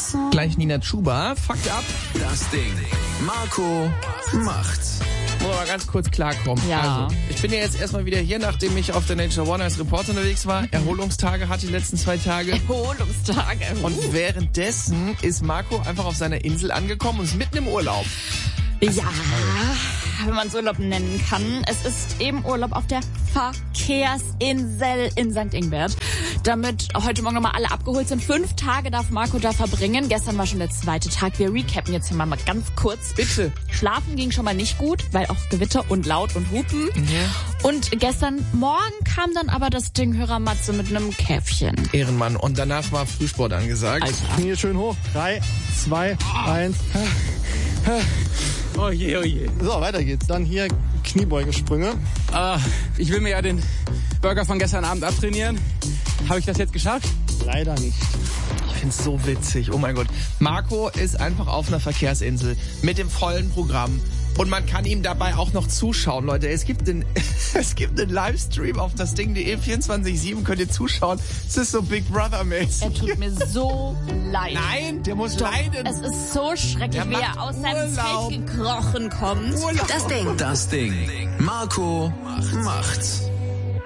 macht's. Gleich Nina Chuba. Fakt ab. Das Ding. Marco macht's. Muss mal ganz kurz klarkommen. Ja. Also, ich bin ja jetzt erstmal wieder hier, nachdem ich auf der Nature One als Reporter unterwegs war. Erholungstage hatte die letzten 2 Tage. Erholungstage. Und währenddessen ist Marco einfach auf seiner Insel angekommen und ist mitten im Urlaub. Ja, wenn man es Urlaub nennen kann. Es ist eben Urlaub auf der Verkehrsinsel in St. Ingbert. Damit heute Morgen nochmal alle abgeholt sind. 5 Tage darf Marco da verbringen. Gestern war schon der 2. Tag. Wir recappen jetzt hier mal ganz kurz. Bitte. Schlafen ging schon mal nicht gut, weil auch Gewitter und laut und Hupen. Ja. Und gestern Morgen kam dann aber das Ding Hörermatze mit einem Käffchen. Ehrenmann. Und danach war Frühsport angesagt. Knie schön hoch. 3, 2, 1. Oh je, oh je. So, weiter geht's. Dann hier Kniebeugesprünge. Ich will mir ja den Burger von gestern Abend abtrainieren. Habe ich das jetzt geschafft? Leider nicht. Ich find's so witzig. Oh mein Gott. Marco ist einfach auf einer Verkehrsinsel mit dem vollen Programm. Und man kann ihm dabei auch noch zuschauen, Leute. Es gibt einen Livestream auf dasding.de 24/7. Könnt ihr zuschauen. Es ist so Big Brother-mäßig. Er tut mir so leid. Nein, der muss leiden. Es ist so schrecklich, Der wie er macht aus seinem Urlaub. Zelt gekrochen kommt. Das Ding. Marco macht's.